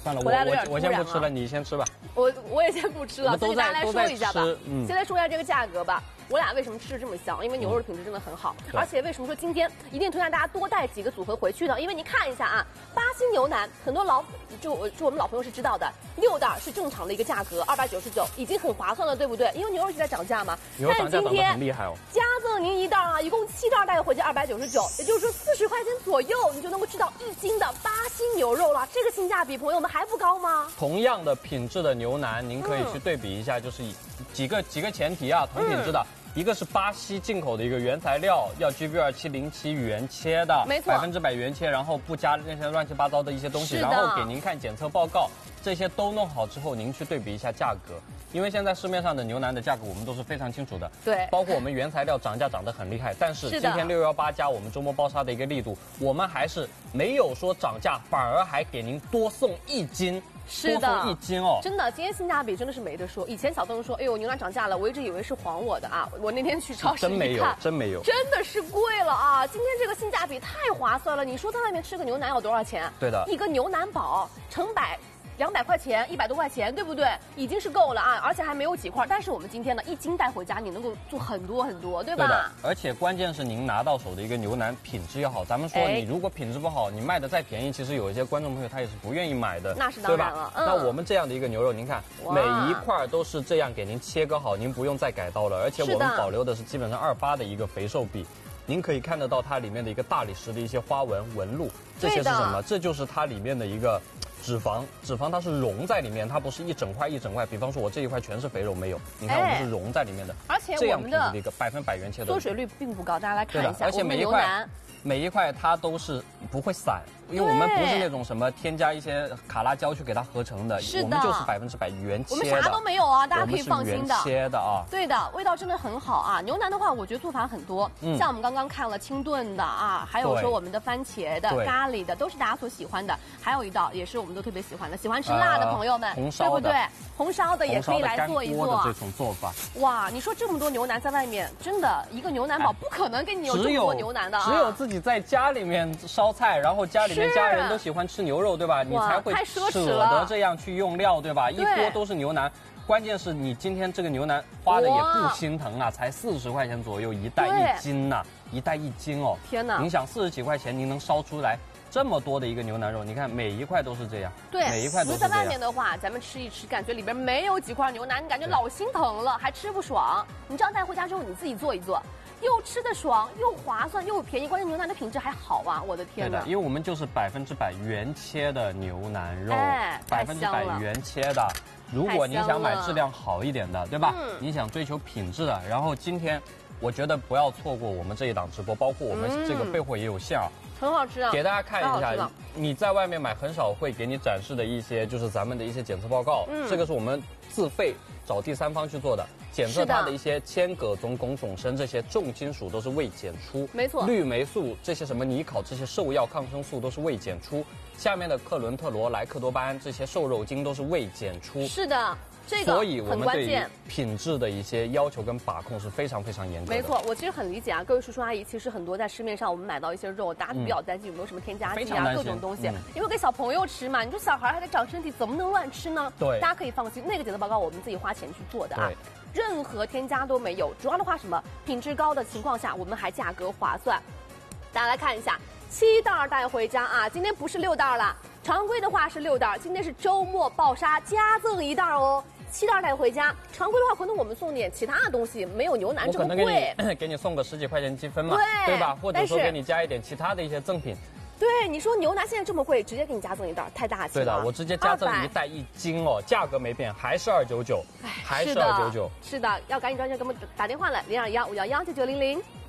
算了，我先不吃了，你先吃吧。 我也先不吃了，所以大家来说一下吧。先来说一下这个价格吧。我俩为什么吃的这么香？因为牛肉的品质真的很好，而且为什么说今天一定推荐大家多带几个组合回去呢？因为你看一下啊，巴西牛腩，很多我们老朋友是知道的，6袋是正常的一个价格，299，已经很划算了，对不对？因为牛肉一直在涨价嘛。 牛肉涨价涨得很厉害哦。 加赠您1袋啊，一共7袋带回家299，也就是说40块钱左右，你就能够吃到1斤的巴西牛肉了。这个性价比，朋友们还不高吗？ 同样的品质的牛腩，您可以去对比一下，就是几个前提啊，同品质的。一个是巴西进口的一个原材料，要 GB2707原切的， 没错 ，100%原切，然后不加那些乱七八糟的一些东西，然后给您看检测报告，这些都弄好之后，您去对比一下价格，因为现在市面上的牛腩的价格我们都是非常清楚的， 对， 包括我们原材料涨价涨得很厉害，但是今天618加我们周末包杀的一个力度，我们还是没有说涨价，反而还给您多送1斤。 是的， 多送1斤哦， 真的，今天性价比真的是没得说。以前小东说，哎呦，牛腩涨价了，我一直以为是晃我的啊。我那天去超市真没有， 真的是贵了啊！今天这个性价比太划算了。你说在外面吃个牛腩要多少钱？ 对的， 一个牛腩堡成百。200块钱，100多块钱，对不对？已经是够了啊，而且还没有几块。但是我们今天呢，1斤带回家，你能够做很多很多，对吧？ 对的，而且关键是您拿到手的一个牛腩品质要好。咱们说，你如果品质不好，你卖的再便宜，其实有一些观众朋友他也是不愿意买的， 那是当然了。 那我们这样的一个牛肉，您看每一块都是这样给您切割好，您不用再改刀了，而且我们保留的是基本上2.8的一个肥瘦比。您可以看得到它里面的一个大理石的一些花纹纹路，这些是什么？这就是它里面的一个脂肪它是融在里面，它不是一整块一整块。比方说我这一块全是肥肉没有，你看我们是融在里面的， 而且我们的一个100%原切的缩水率并不高，大家来看一下， 而且每一块它都是不会散，因为我们不是那种什么添加一些卡拉胶去给它合成的，我们就是100%原切的， 我们啥都没有啊，大家可以放心的。 原切的啊， 对的，味道真的很好啊。牛腩的话，我觉得做法很多，像我们刚刚看了清炖的啊，还有说我们的番茄的、咖喱的，都是大家所喜欢的。还有一道也是我们都特别喜欢的，喜欢吃辣的朋友们，对不对？红烧的也可以来做一做。 这种做法， 哇，你说这么多牛腩在外面，真的一个牛腩堡不可能给你有这么多牛腩的啊！ 只有自己在家里面烧菜，然后家里面家人都喜欢吃牛肉，对吧？你才会舍得这样去用料，对吧？一锅都是牛腩，关键是你今天这个牛腩花的也不心疼啊，才40块钱左右，1袋1斤呐，1袋1斤哦！ 天哪！ 您想40几块钱，您能烧出来这么多的一个牛腩肉？你看每一块都是这样， 对， 每一块都是这样。 在外面的话，咱们吃一吃，感觉里边没有几块牛腩，你感觉老心疼了，还吃不爽。你这样带回家之后，你自己做一做。又吃得爽，又划算，又便宜，关键牛腩的品质还好啊！我的天哪！ 对的，因为我们就是100%原切的牛腩肉，100%原切的。如果你想买质量好一点的，对吧？你想追求品质的，然后今天我觉得不要错过我们这一档直播，包括我们这个备货也有限啊。 很好吃啊！ 给大家看一下，你在外面买很少会给你展示的一些，就是咱们的一些检测报告。这个是我们自费找第三方去做的，检测它的一些铅、铬、氡、汞、汞、砷这些重金属都是未检出。 没错， 氯霉素这些什么尼考这些兽药、抗生素都是未检出。下面的克伦特罗、莱克多巴胺这些瘦肉精都是未检出。 是的。这个所以我们对于品质的一些要求跟把控是非常非常严格的。 没错，我其实很理解啊，各位叔叔阿姨，其实很多在市面上我们买到一些肉，大家比较担心有没有什么添加剂啊，各种东西，因为给小朋友吃嘛，你说小孩还得长身体，怎么能乱吃呢？ 对， 大家可以放心，那个检测报告我们自己花钱去做的啊，任何添加都没有。主要的话什么，品质高的情况下，我们还价格划算。大家来看一下，7袋带回家啊，今天不是6袋了。常规的话是6袋，今天是周末爆杀加赠1袋哦，7袋带回家。常规的话，可能我们送点其他的东西，没有牛腩这么贵。 给你送个10几块钱积分嘛，对吧？或者说给你加一点其他的一些赠品。 对，你说牛腩现在这么贵，直接给你加赠1袋，太大气了。 对的，我直接加赠1袋1斤哦，价格没变，还是299，还是299。 是的，要赶紧抓紧给我们打电话了，021515990。